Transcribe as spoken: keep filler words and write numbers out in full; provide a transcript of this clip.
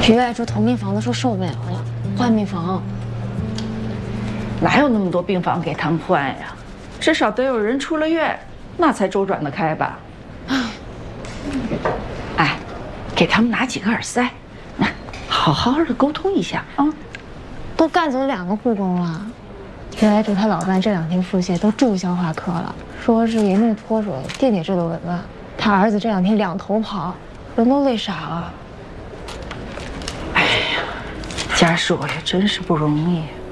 徐爱住同病房的说受不了了，换病房。 哪有那么多病房给他们换呀？至少得有人出了院，那才周转得开吧。哎，给他们拿几个耳塞，那好好的沟通一下啊。 都干走两个护工了。徐爱住他老伴这两天腹泻都住消化科了，说是严重脱水，电解质都紊乱。他儿子这两天两头跑，人都累傻了。 哎呀，家属也真是不容易。